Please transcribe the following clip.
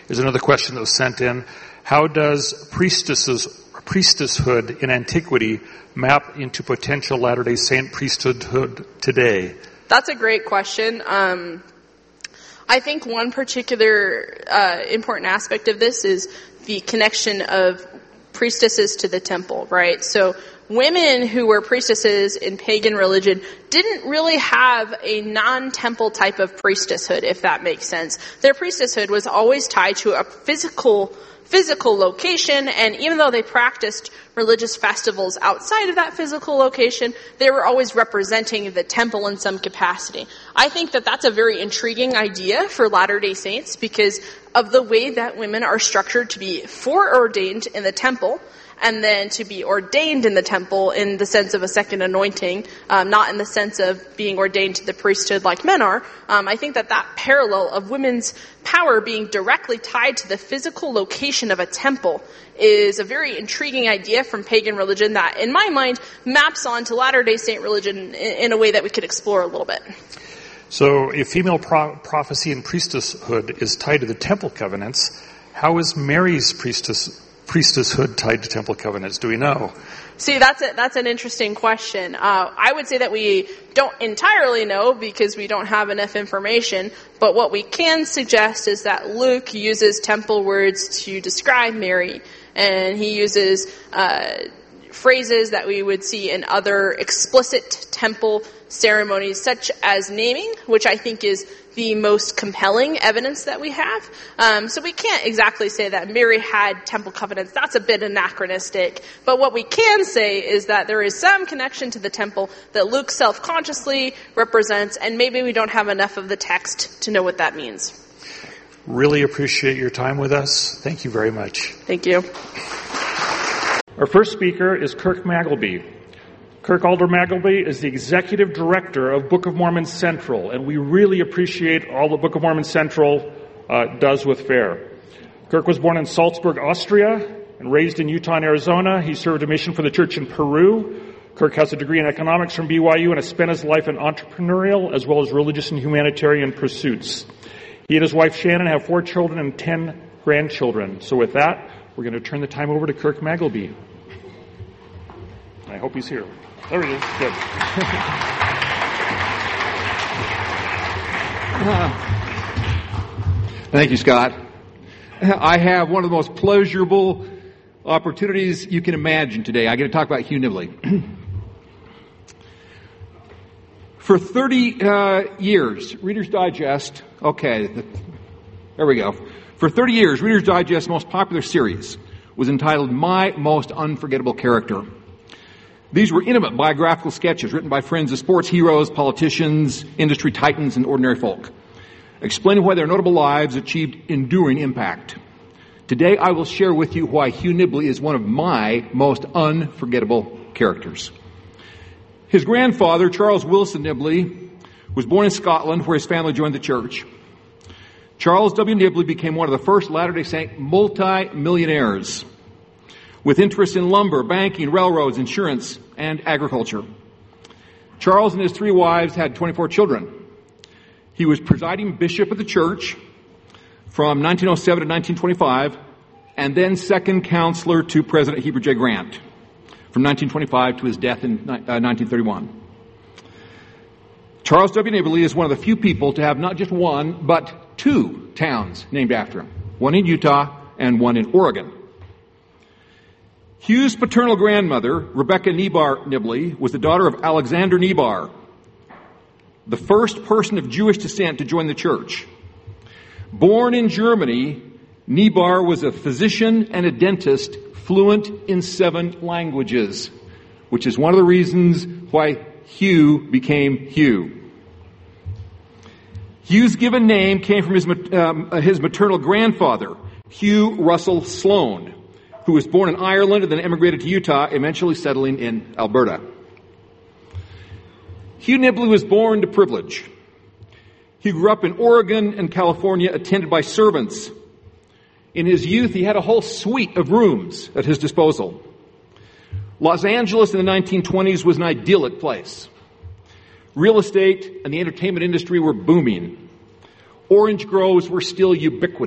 is another question that was sent in. How does priestesshood in antiquity map into potential Latter-day Saint priesthood today? That's a great question. I think one particular important aspect of this is the connection of priestesses to the temple, right? So women who were priestesses in pagan religion didn't really have a non-temple type of priestesshood, if that makes sense. Their priestesshood was always tied to a physical location, and even though they practiced religious festivals outside of that physical location, they were always representing the temple in some capacity. I think that that's a very intriguing idea for Latter-day Saints because of the way that women are structured to be foreordained in the temple, and then to be ordained in the temple in the sense of a second anointing, not in the sense of being ordained to the priesthood like men are. I think that parallel of women's power being directly tied to the physical location of a temple is a very intriguing idea from pagan religion that, in my mind, maps onto Latter-day Saint religion in a way that we could explore a little bit. So if female prophecy and priestesshood is tied to the temple covenants, how is Mary's priestesshood tied to temple covenants? Do we know? See, that's an interesting question. I would say that we don't entirely know because we don't have enough information, but what we can suggest is that Luke uses temple words to describe Mary, and he uses phrases that we would see in other explicit temple ceremonies, such as naming, which I think is the most compelling evidence that we have. So we can't exactly say that Mary had temple covenants. That's a bit anachronistic. But what we can say is that there is some connection to the temple that Luke self-consciously represents, and maybe we don't have enough of the text to know what that means. Really appreciate your time with us. Thank you very much. Thank you. Our first speaker is Kirk Magleby. Kirk Alder Magleby is the executive director of Book of Mormon Central, and we really appreciate all the Book of Mormon Central does with FAIR. Kirk was born in Salzburg, Austria, and raised in Utah and Arizona. He served a mission for the church in Peru. Kirk has a degree in economics from BYU and has spent his life in entrepreneurial as well as religious and humanitarian pursuits. He and his wife Shannon have 4 children and 10 grandchildren. So with that, we're going to turn the time over to Kirk Magleby. I hope he's here. There he is. Good. Thank you, Scott. I have one of the most pleasurable opportunities you can imagine today. I get to talk about Hugh Nibley. For 30 years, Reader's Digest, there we go. For 30 years, Reader's Digest's most popular series was entitled My Most Unforgettable Character. These were intimate biographical sketches written by friends of sports heroes, politicians, industry titans, and ordinary folk, explaining why their notable lives achieved enduring impact. Today, I will share with you why Hugh Nibley is one of my most unforgettable characters. His grandfather, Charles Wilson Nibley, was born in Scotland, where his family joined the church. Charles W. Nibley became one of the first Latter-day Saint multi-millionaires, with interests in lumber, banking, railroads, insurance, and agriculture. Charles and his 3 wives had 24 children. He was presiding bishop of the church from 1907 to 1925, and then second counselor to President Heber J. Grant from 1925 to his death in 1931. Charles W. Nibley is one of the few people to have not just 1, but 2 towns named after him, one in Utah and one in Oregon. Hugh's paternal grandmother, Rebecca Nebar Nibley, was the daughter of Alexander Nebar, the first person of Jewish descent to join the church. Born in Germany, Nebar was a physician and a dentist fluent in 7 languages, which is one of the reasons why Hugh became Hugh. Hugh's given name came from his maternal grandfather, Hugh Russell Sloan, who was born in Ireland and then emigrated to Utah, eventually settling in Alberta. Hugh Nibley was born to privilege. He grew up in Oregon and California, attended by servants. In his youth, he had a whole suite of rooms at his disposal. Los Angeles in the 1920s was an idyllic place. Real estate and the entertainment industry were booming. Orange groves were still ubiquitous.